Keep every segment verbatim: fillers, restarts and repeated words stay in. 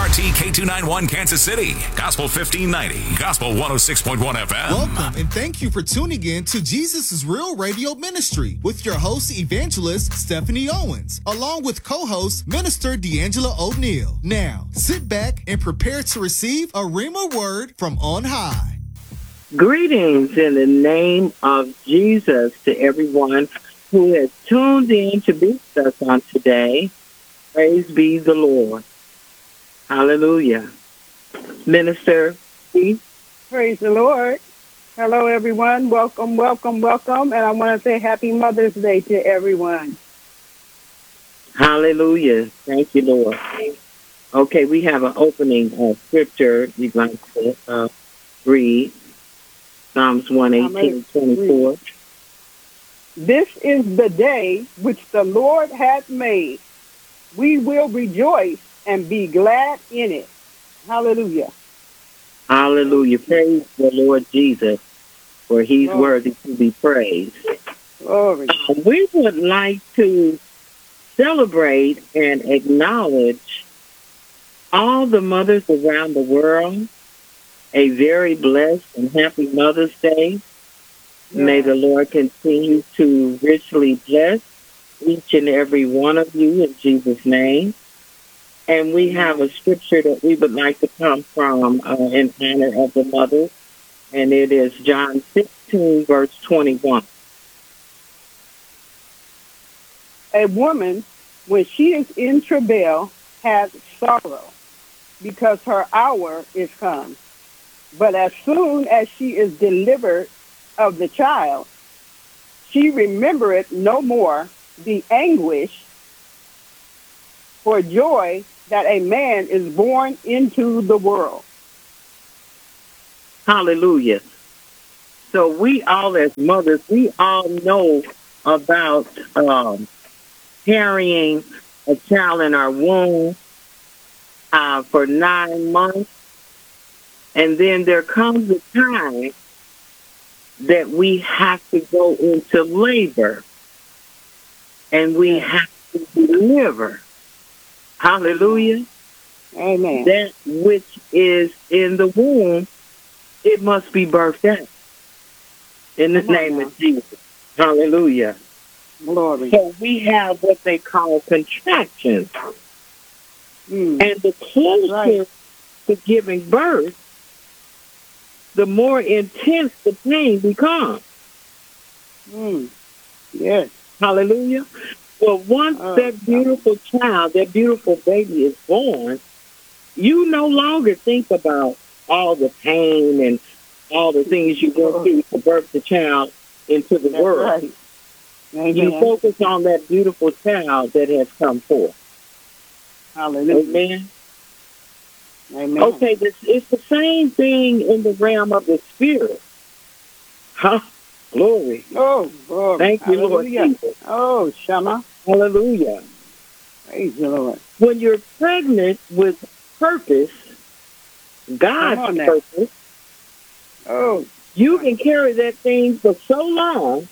T K two ninety-one Kansas City, Gospel fifteen ninety, Gospel one oh six point one F M. Welcome and thank you for tuning in to Jesus is Real Radio Ministry with your host, evangelist Stephanie Owens, along with co-host Minister D'Angela O'Neill. Now, sit back and prepare to receive a Rhema word from on high. Greetings in the name of Jesus to everyone who has tuned in to be with us on today. Praise be the Lord. Hallelujah. Minister, please. Praise the Lord. Hello, everyone. Welcome, welcome, welcome. And I want to say Happy Mother's Day to everyone. Hallelujah. Thank you, Lord. Okay, we have an opening uh, scripture we'd like to uh, read. Psalms one eighteen, twenty-four. This is the day which the Lord hath made. We will rejoice and be glad in it. Hallelujah. Hallelujah. Praise the Lord Jesus, for he's Glory. worthy to be praised. Glory. Uh, we would like to celebrate and acknowledge all the mothers around the world. A very blessed and happy Mother's Day. Yeah. May the Lord continue to richly bless each and every one of you in Jesus' name. And we have a scripture that we would like to come from uh, in honor of the mother, and it is John sixteen, verse twenty-one. A woman, when she is in travail, has sorrow, because her hour is come. But as soon as she is delivered of the child, she remembereth no more the anguish for joy that a man is born into the world. Hallelujah. So we all as mothers, we all know about um, carrying a child in our womb uh, for nine months. And then there comes a time that we have to go into labor and we have to deliver. Hallelujah. Amen. That which is in the womb, it must be birthed out. In the Come name of Jesus. Hallelujah. Glory. So we have what they call contractions. Mm. And the closer right. to giving birth, the more intense the pain becomes. Mm. Yes. Hallelujah. Well, once oh, that beautiful child, that beautiful baby is born, you no longer think about all the pain and all the things you go through to birth the child into the That's world. Right. Amen. You focus on that beautiful child that has come forth. Hallelujah. Amen. Amen. Okay, this, it's the same thing in the realm of the spirit. Huh? Glory. Oh, glory. Thank you, Hallelujah. Lord Jesus. Oh, Shama. Hallelujah. Praise the Lord. When you're pregnant with purpose, God's purpose, oh, you can carry that thing for so long,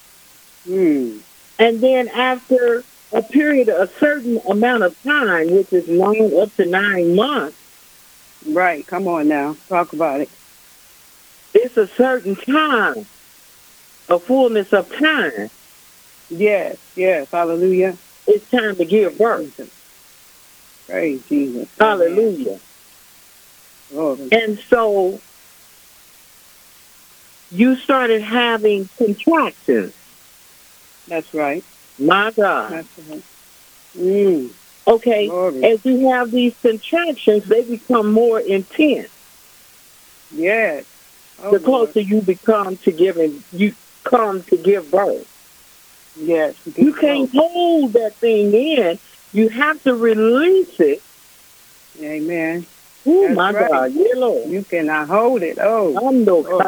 mm. and then after a period of a certain amount of time, which is nine up to nine months. Right. Come on now. Talk about it. It's a certain time, a fullness of time. Yes, yes. Hallelujah. It's time to give birth. Praise Jesus. Hallelujah. Glory. And so you started having contractions. That's right. My God. That's right. Mm. Okay, Glory. As you have these contractions, they become more intense. Yes. Oh, the closer Lord. you become to giving, you come to give birth. Yes. You can't birth. hold that thing in. You have to release it. Amen. Oh, my right. God. Yeah, Lord. You cannot hold it. Oh. oh.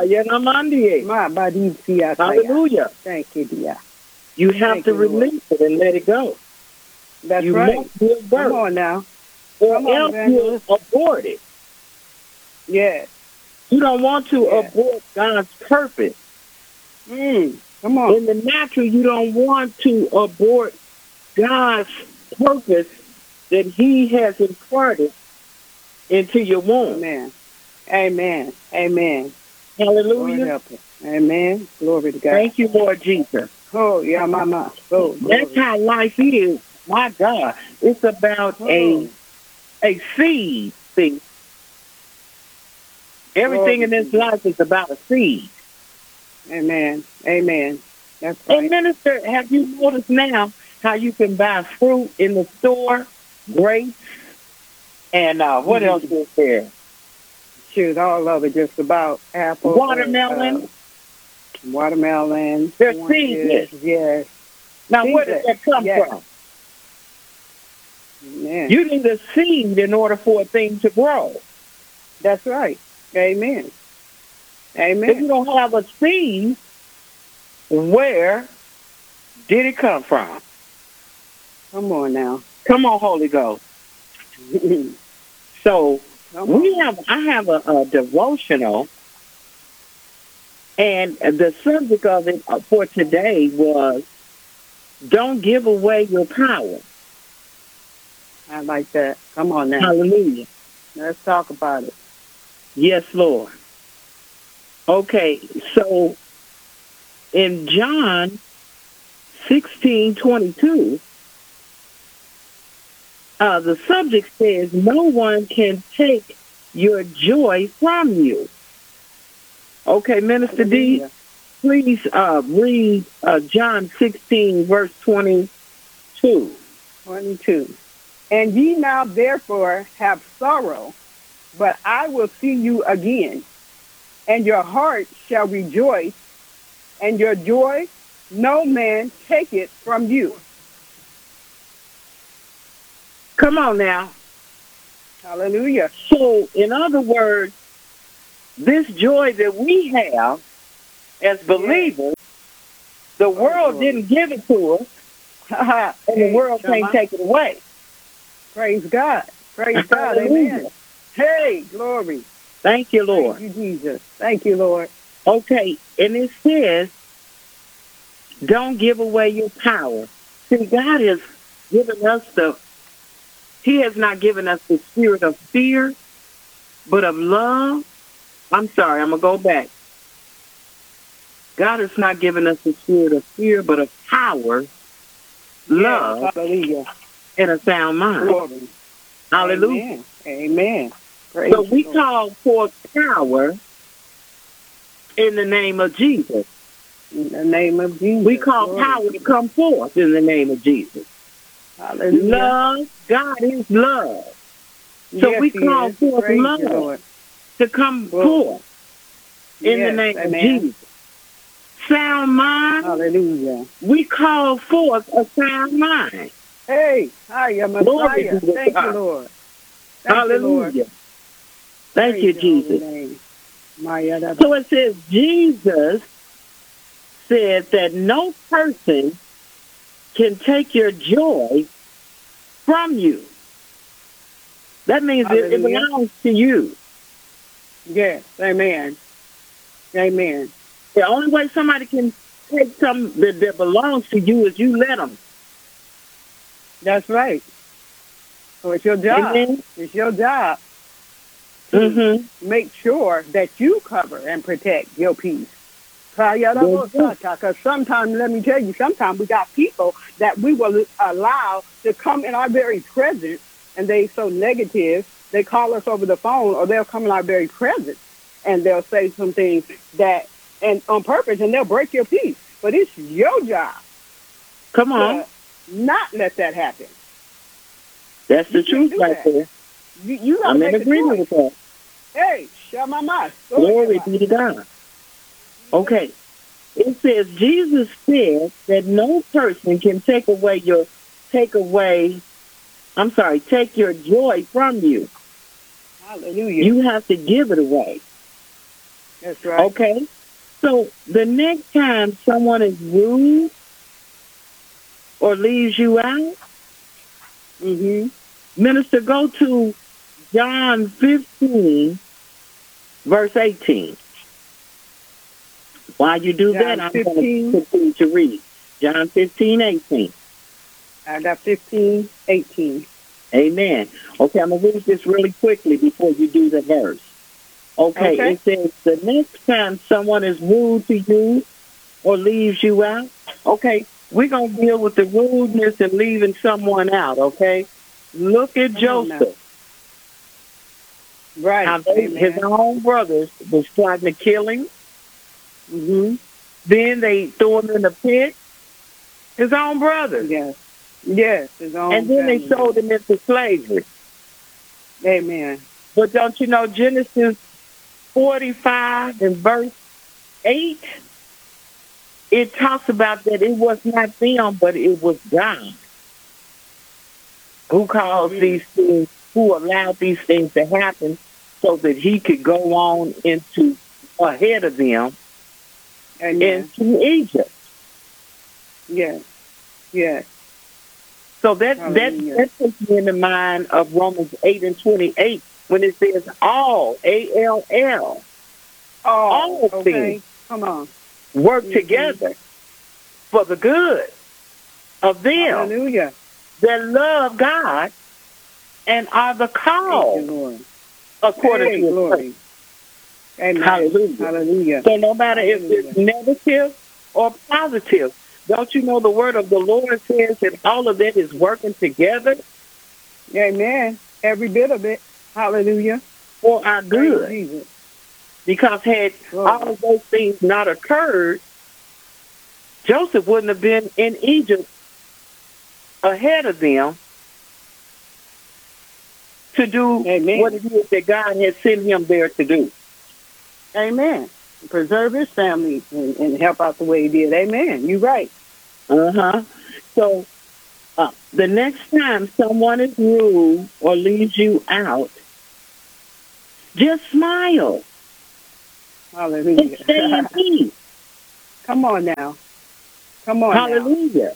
Hallelujah. Thank you, dear. You have Thank to you, release Lord. it and let it go. That's you right. must give birth. Come on now. Or Come on, else you'll abort it. Yes. You don't want to yes. abort God's purpose. Mm. Come on. In the natural, you don't want to abort God's purpose that he has imparted into your womb. Amen. Amen. Amen. Lord Hallelujah. help us. Amen. Glory to God. Thank you, Lord Jesus. Oh, yeah, mama. Oh, That's glory. how life is. My God. It's about a Oh, a seed. See, everything glory in to this you. life is about a seed. Amen. Amen. That's And right. minister, have you noticed now how you can buy fruit in the store, grapes, and uh, what else is there? Shoot, all of it, just about apple, Watermelon. uh, watermelon, They're oranges. seedless. Yes. Now, where does Seedless. that come Yes. from? Amen. You need a seed in order for a thing to grow. That's right. Amen. If Amen. you don't have a seed, where did it come from? Come on now. Come on, Holy Ghost. Come So on. we have, I have a, a devotional, and the subject of it for today was, don't give away your power. I like that. Come on now. Hallelujah. Let's talk about it. Yes, Lord. Okay, so in John sixteen twenty-two, uh, the subject says, no one can take your joy from you. Okay, Minister D, Hallelujah. please uh, read uh, John sixteen, verse twenty-two. twenty-two. And ye now therefore have sorrow, but I will see you again, and your heart shall rejoice, and your joy no man take it from you. Come on now. Hallelujah. So, in other words, this joy that we have as believers, the world glory. didn't give it to us, and the Hey, world can't Shema. take it away. Praise God. Praise God. Hallelujah. Amen. Hey, glory. Thank you, Lord. Thank you, Jesus. Thank you, Lord. Okay, and it says, don't give away your power. See, God has given us the, He has not given us the spirit of fear, but of love. I'm sorry, I'm going to go back. God has not given us the spirit of fear, but of power, love, Yes, hallelujah. and a sound mind. Glory. Hallelujah. Amen. Amen. Praise So we the Lord. call for power in the name of Jesus. In the name of Jesus. We call Glory. power to come forth in the name of Jesus. Hallelujah. Love, God is love. So Yes, we he call is. forth Praise love you, Lord. to come Glory. forth in Yes, the name amen. of Jesus. Sound mind, Hallelujah. we call forth a sound mind. Hey, hi, your Glory Messiah. be to Thank God. you, Lord. Thank Hallelujah. you, Lord. Thank Praise you, your holy Jesus. name. Maya da- So it says Jesus said that no person can take your joy from you. That means it, it Hallelujah. belongs to you. Yes, amen. Amen. The only way somebody can take something that, that belongs to you is you let them. That's right. So it's your job. Amen. It's your job to Mm-hmm. make sure that you cover and protect your peace. Because sometimes, let me tell you, sometimes we got people that we will allow to come in our very presence, and they so negative, they call us over the phone, or they'll come in our very presence, and they'll say some things that, and on purpose, and they'll break your peace. But it's your job Come on. to not let that happen. That's the You can't truth do right that. there. You, you gotta I'm in make a agreement choice. with that. Hey, shut my mouth. Glory be to God. Okay. It says Jesus said that no person can take away your take away I'm sorry, take your joy from you. Hallelujah. You have to give it away. That's right. Okay? So the next time someone is rude or leaves you out, Mm-hmm. minister, go to John fifteen, verse eighteen. While you do John that, I'm going fifteen. to continue to read. John fifteen, eighteen. I got fifteen, eighteen. Amen. Okay, I'm going to read this really quickly before you do the verse. Okay, Okay. it says, the next time someone is rude to you or leaves you out, okay, we're going to deal with the rudeness and leaving someone out, okay? Look at Come on now. Joseph. Right. How they, his Amen. own brothers was trying to kill him. Mm-hmm. Then they threw him in the pit. His own brothers. Yes. Yes. His own And then they family. sold him into slavery. Amen. But don't you know Genesis forty-five and verse eight? It talks about that it was not them, but it was God who caused Mm. these things, who allowed these things to happen so that he could go on into ahead of them Amen. into Egypt. Yes. Yes. So that that Hallelujah. that puts me in the mind of Romans eight and twenty-eight when it says all, A L L, Oh, all okay. things Come on. work Mhm. together for the good of them Hallelujah. that love God and are the Thank called you, Lord. according Hey, to His glory. purpose. Amen. Hallelujah. Hallelujah. So no matter if it's Hallelujah. negative or positive, don't you know the word of the Lord says that all of that is working together Amen. Every bit of it. Hallelujah. for our Praise good? Jesus. Because had Glory. all of those things not occurred, Joseph wouldn't have been in Egypt ahead of them to do Amen. what it is that God had sent him there to do. Amen. Preserve his family and, and help out the way he did. Amen. You're right. Uh-huh. So uh, the next time someone is rude or leaves you out, just smile and Hallelujah. stay in peace. Come on now. Come on now. Hallelujah.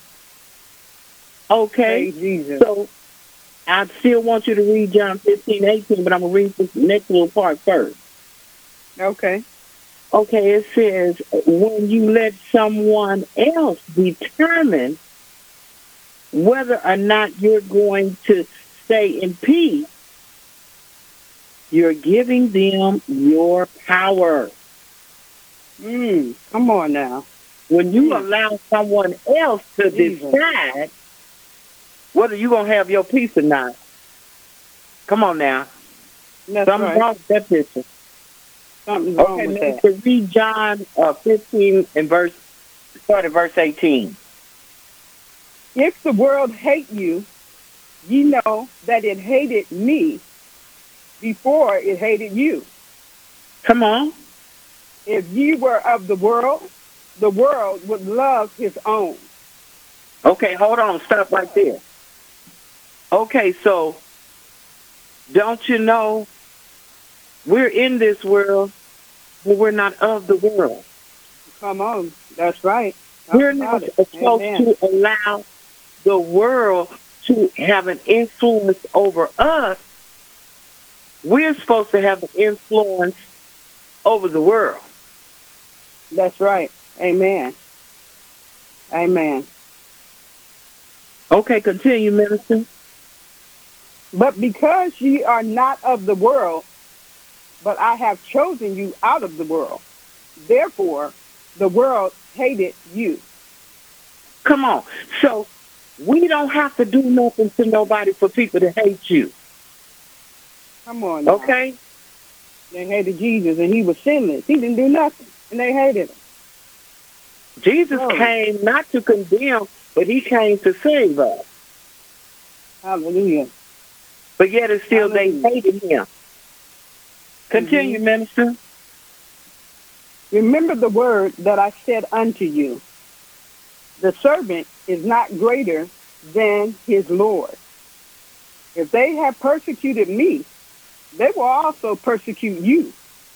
Okay. Praise Jesus. So I still want you to read John fifteen, eighteen, but I'm going to read this next little part first. Okay. Okay, it says, when you let someone else determine whether or not you're going to stay in peace, you're giving them your power. Mm, come on now. When you Mm. allow someone else to Jesus. decide whether you're going to have your peace or not, come on now. That's Something's right. wrong with that picture. Something's wrong Okay, with now that. to read John uh, fifteen and verse, start at verse eighteen. If the world hate you, ye know that it hated me before it hated you. Come on. If ye were of the world, the world would love his own. Okay, hold on. Stop right there. Okay, so don't you know we're in this world, but we're not of the world. Come on. That's right. Talk We're about not it. supposed Amen. to allow the world to have an influence over us. We're supposed to have an influence over the world. That's right. Amen. Amen. Okay, continue, minister. But because ye are not of the world, but I have chosen you out of the world, therefore the world hated you. Come on. So we don't have to do nothing to nobody for people to hate you. Come on now. Okay? They hated Jesus, and he was sinless. He didn't do nothing, and they hated him. Jesus Glory. came not to condemn, but he came to save us. Hallelujah. But yet it's still they Hallelujah. hated him. Continue, Mhm. minister. Remember the word that I said unto you. The servant is not greater than his Lord. If they have persecuted me, they will also persecute you.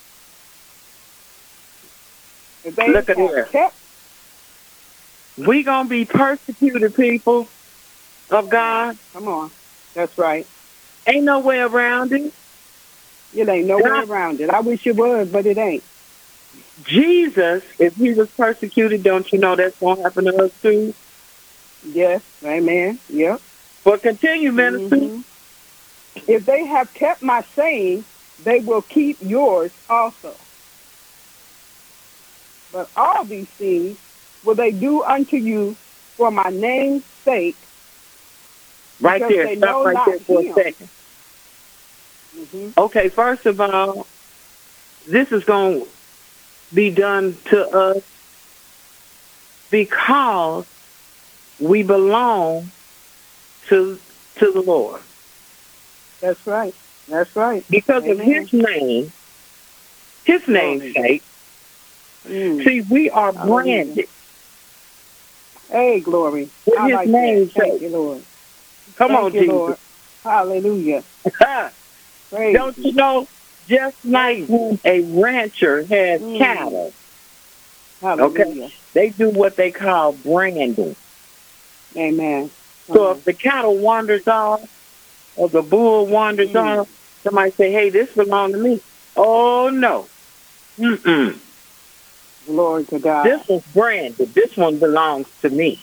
If they Look at have here. kept, We gonna be persecuted, people of God. come on, that's right. Ain't no way around it. It ain't no way God- around it. I wish it was, but it ain't. Jesus, if he was persecuted, don't you know that's gonna happen to us too? Yes, amen. Yep. But continue, minister. Mhm. If they have kept my saying, they will keep yours also. But all these things will they do unto you for my name's sake. Right because there. they Stop know right not there for him. a second. Mhm. Okay, first of all, this is going to be done to us because we belong to to the Lord. That's right. That's right. Because of Amen. his name, his Glory. namesake, Mm. see, we are Hallelujah. branded Hey, glory. with I his like that. namesake. Thank you, Lord. Come Thank on, you, Jesus. Lord. Hallelujah. Praise Don't you. you know, just like when a rancher has Mm. cattle, Hallelujah. they do what they call branding. Amen. So Uh-huh. if the cattle wanders off or the bull wanders Mm. off, somebody say, hey, this belongs to me. Oh, no. Mm-mm. Glory to God. This was branded. This one belongs to me.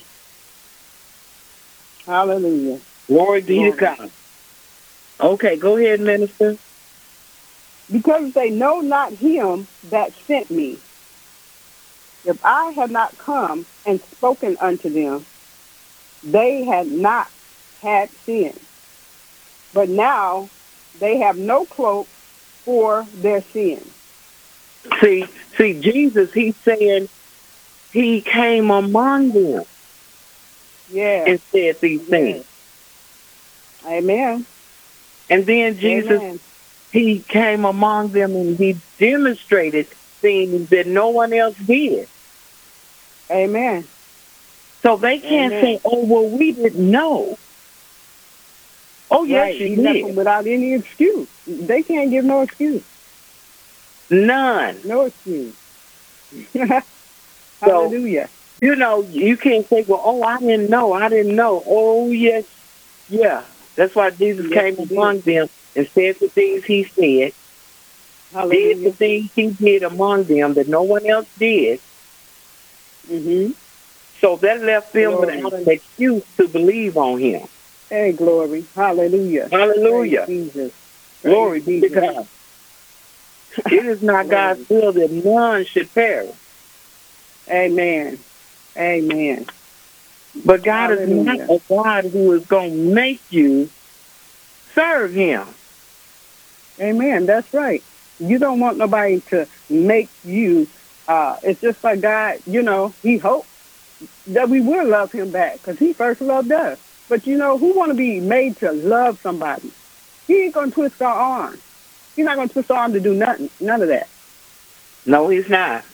Hallelujah. Glory be to Glory. God. Okay, go ahead, minister. Because they know not him that sent me. If I had not come and spoken unto them, they had not had sin. But now they have no cloak for their sin. See, see, Jesus, he's saying he came among them Yeah. and said these things. Amen. And then Jesus, Amen. he came among them and he demonstrated things that no one else did. Amen. So they can't Amen. say, oh, well, we didn't know. Oh, yes, Right. you He left did. them without any excuse. They can't give no excuse. None. No excuse. So, Hallelujah. you know, you can't say, well, oh, I didn't know. I didn't know. Oh, yes. Yeah. That's why Jesus Yes, came he did. among them and said the things he said, did the Hallelujah. things he did among them that no one else did. Mm-hmm. So that left them Glory. without an excuse to believe on him. Hey, glory. Hallelujah. Hallelujah. Praise Jesus. Glory Praise be to Jesus. God. It is not Glory. God's will that none should perish. Amen. Amen. But God is Hallelujah. not a God who is going to make you serve him. Amen. That's right. You don't want nobody to make you. Uh, it's just like God, you know, he hopes that we will love him back because he first loved us. But, you know, who want to be made to love somebody? He ain't going to twist our arm. He's not going to twist our arm to do nothing. None of that. No, he's not.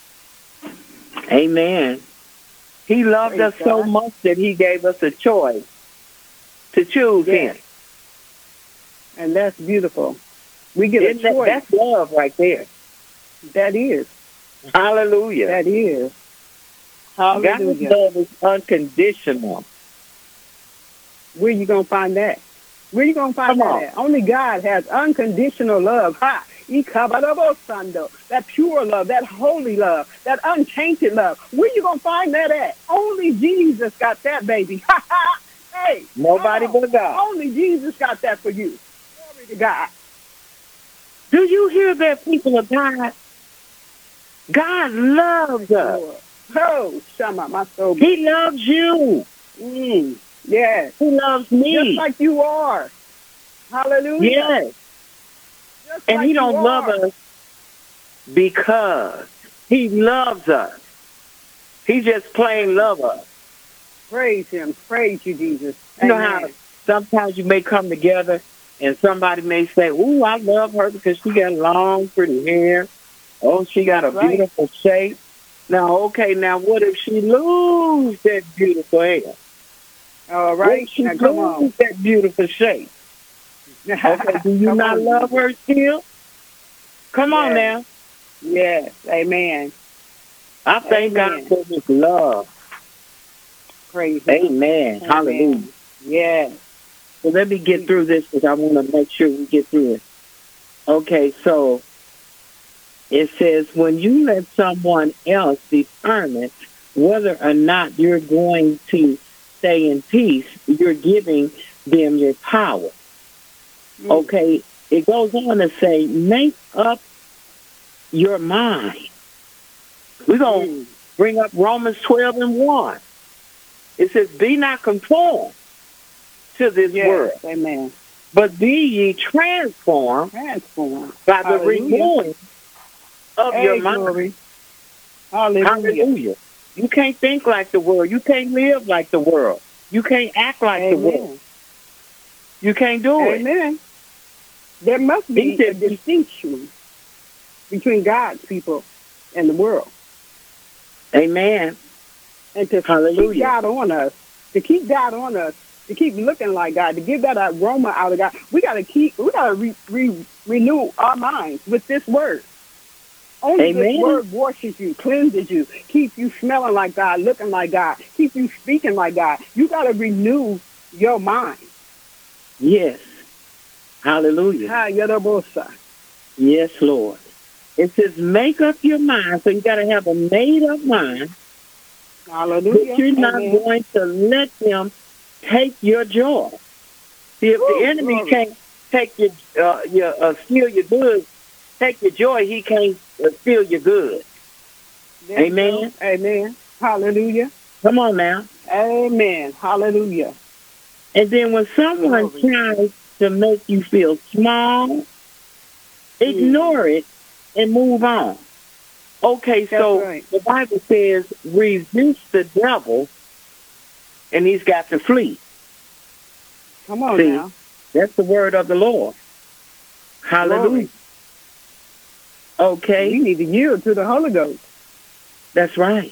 Amen. He loved Praise us so God. much that he gave us a choice to choose Yes. him. And that's beautiful. We get Isn't a that, choice. that's love right there. That is. Hallelujah. That is. God's Hallelujah. love is unconditional. Where you going to find that? Where you going to find Come that on. at? Only God has unconditional love. Ha! Ikabarabosando. That pure love, that holy love, that untainted love. Where you going to find that at? Only Jesus got that, baby. Ha ha! Hey. Nobody come on. but God. Only Jesus got that for you. Glory to God. Do you hear that, people of God? God loves us. Lord. Oh, Shama, my soul. He loves you. Mm. Yes. He loves me. Just like you are. Hallelujah. Yes. Just And like he don't you love are. us because he loves us. He just plain love us. Praise him. Praise you, Jesus. You know Amen. how sometimes you may come together and somebody may say, ooh, I love her because she got long, pretty hair. Oh, she got That's a right. beautiful shape. Now, okay, now what if she lose that beautiful hair? All What right. if she Now, come on. lose that beautiful shape? Okay, do you Come not on, love Jesus. her still? Come on Yes. now. Yes. Amen. I thank Amen. God for his love. Praise him. Amen. Amen. Hallelujah. Yes. So let me get through this because I want to make sure we get through it. Okay, so it says when you let someone else determine whether or not you're going to stay in peace, you're giving them your power. Mm. Okay, it goes on to say, make up your mind. We're going to Mm. bring up Romans twelve and one. It says, be not conformed to this Yes. world, Amen. but be ye transformed Transform. by the Hallelujah. renewing of Hey, your mind. glory. Hallelujah. Hallelujah. You can't think like the world. You can't live like the world. You can't act like the world. Amen. You can't do it. Amen. There must be He a said- distinction between God's people and the world. Amen. And to Hallelujah. keep God on us, to keep God on us, to keep looking like God, to give that aroma out of God, we got to keep, we got to re, re, renew our minds with this word. Only Amen. this word washes you, cleanses you, keeps you smelling like God, looking like God, keeps you speaking like God. You got to renew your mind. Yes. Hallelujah. Ha, yadabosa. Yes, Lord. It says, make up your mind. So you got to have a made up mind Hallelujah. that you're not Amen. going to let them take your joy. See, if Woo, the enemy glory. can't take your, uh, your uh, steal your goods, take your joy, he can't uh, steal your goods. There you Amen. go. Amen. Hallelujah. Come on now. Amen. Hallelujah. And then when someone Glory. tries to make you feel small, ignore it and move on. Okay, so right. the Bible says resist the devil and he's got to flee. Come on See, now. that's the word of the Lord. Hallelujah. Glory. Okay, You need to yield to the Holy Ghost. that's right.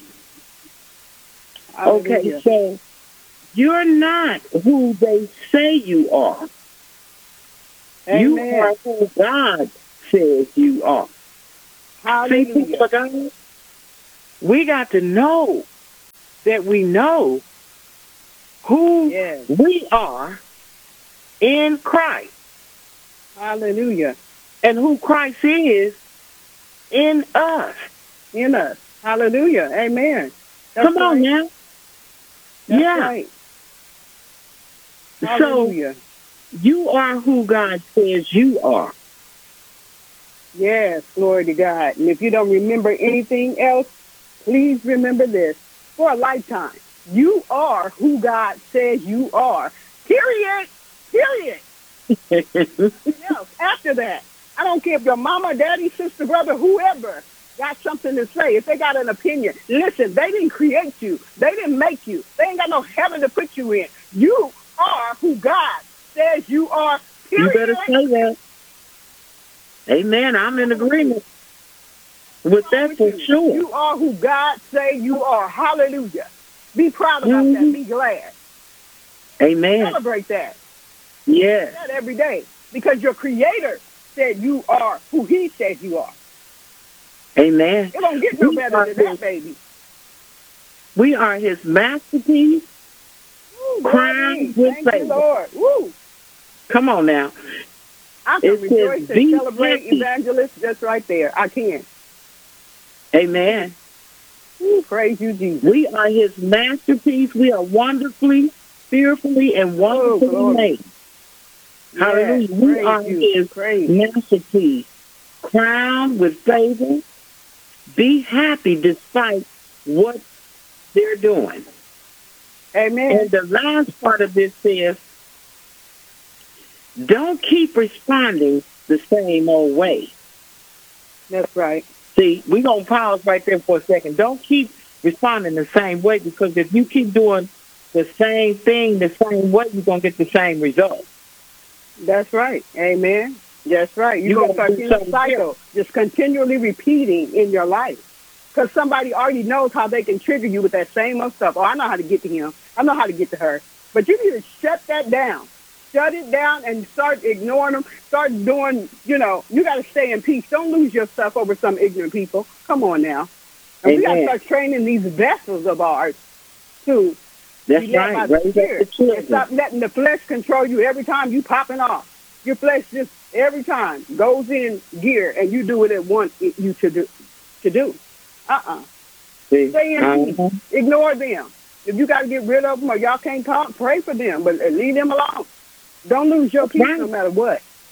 Okay, Hallelujah. so you're not who they say you are. You Amen. are who God says you are. See, people Hallelujah. of God, we got to know that we know who Yes. we are in Christ Hallelujah. and who Christ is in us. In us. Hallelujah. Amen. That's Come on right. now. That's yeah. right. So Hallelujah. you are who God says you are. Yes. Glory to God. And if you don't remember anything else, please remember this for a lifetime. You are who God says you are. Period. Period. Nothing else after that. I don't care if your mama, daddy, sister, brother, whoever got something to say. If they got an opinion, listen, they didn't create you. They didn't make you. They ain't got no heaven to put you in. You are who God says you are. You Period. better say that. Amen. I'm in agreement with that With for you. sure. You are who God say you are. Hallelujah. Be proud about that. Mhm. Be glad. Amen. Celebrate that. Yes. That every day. Because your creator said you are who he says you are. Amen. It don't get no We better are than that, his- baby. We are his masterpiece. Woo, Crowned glory. with Thank you, favor. Lord. Woo. Come on now. I can It says, rejoice "Be and celebrate happy." evangelist just right there. I can. Amen. Woo, praise you, Jesus. We are his masterpiece. We are wonderfully, fearfully, and wonderfully glory. made. Hallelujah. Yes, We praise are you. his Praise. masterpiece, crowned with favor. Be happy despite what they're doing. Amen. And the last part of this says, don't keep responding the same old way. That's right. See, we're going to pause right there for a second. Don't keep responding the same way, because if you keep doing the same thing the same way, you're going to get the same result. That's right. Amen. That's right. You're You going to gotta start do in a something cycle, just continually repeating in your life. Because somebody already knows how they can trigger you with that same old stuff. Oh, I know how to get to him. I know how to get to her. But you need to shut that down. Shut it down and start ignoring them. Start doing, you know, you got to stay in peace. Don't lose yourself over some ignorant people. Come on now. And we got to Amen. start training these vessels of ours to That's be led right. by the Raise up the Spirit. And children. stop letting the flesh control you every time you popping off. Your flesh just every time goes in gear, and you do what it wants it you to do. To do. Uh-uh. See? Stay in Uh-huh. peace. Ignore them. If you got to get rid of them or y'all can't talk, pray for them, but leave them alone. Don't lose your peace Right. no matter what.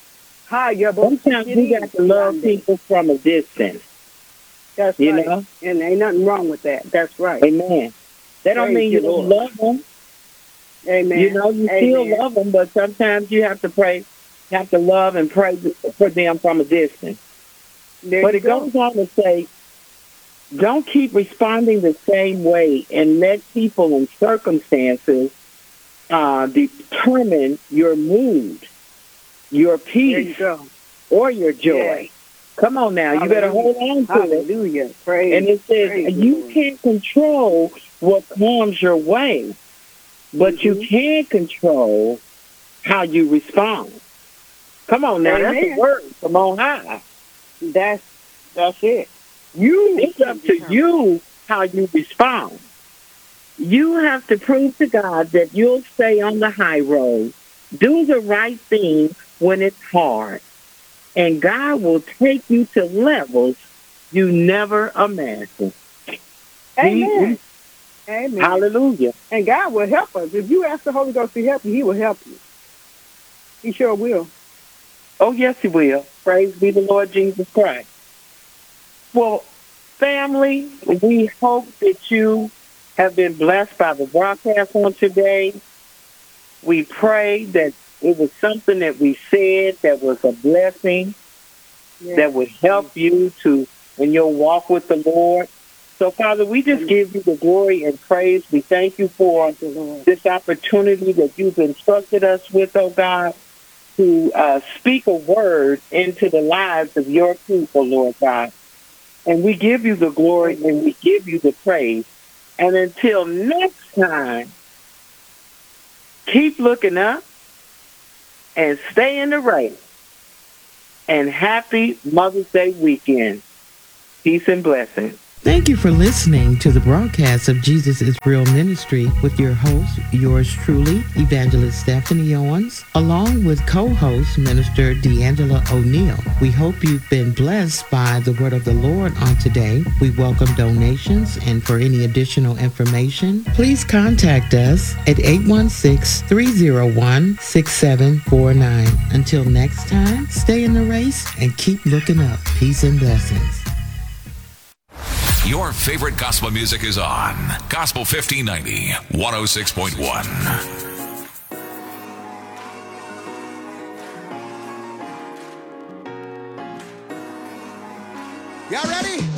Hi, your Sometimes you got to love people from a distance. That's you right. know? And ain't nothing wrong with that. That's right. Amen. That don't Praise mean you the don't Lord. love them. Amen. You know, you Amen. still love them, but sometimes you have to pray, have to love and pray for them from a distance. There but you it go. goes on to say, don't keep responding the same way and let people and circumstances uh, determine your mood, your There peace, you go. or your joy. Yes. Come on now, you better hold on to it. Hallelujah. Praise. And it says, praise you Lord. can't control what comes your way, but Mm-hmm. you can control how you respond. Come on now, Amen. that's a word from on high. That's that's it. You. It's up to you how you respond. You have to prove to God that you'll stay on the high road, do the right thing when it's hard, and God will take you to levels you never imagined. Amen. He, Amen. Hallelujah. And God will help us. If you ask the Holy Ghost to help you, He will help you. He sure will. Oh, yes, He will. Praise be the Lord Jesus Christ. Well, family, we hope that you have been blessed by the broadcast on today. We pray that it was something that we said that was a blessing, Yes. that would help you to in your walk with the Lord. So, Father, we just give you the glory and praise. We thank you for this opportunity that you've instructed us with, oh God, to uh, speak a word into the lives of your people, Lord God. And we give you the glory and we give you the praise. And until next time, keep looking up and stay in the race. And happy Mother's Day weekend. Peace and blessings. Thank you for listening to the broadcast of Jesus is Real Ministry with your host, yours truly, Evangelist Stephanie Owens, along with co-host Minister D'Angela O'Neill. We hope you've been blessed by the word of the Lord on today. We welcome donations, and for any additional information, please contact us at eight one six, three zero one, six seven four nine. Until next time, stay in the race and keep looking up. Peace and blessings. Your favorite gospel music is on Gospel fifteen ninety, one oh six point one. Y'all ready?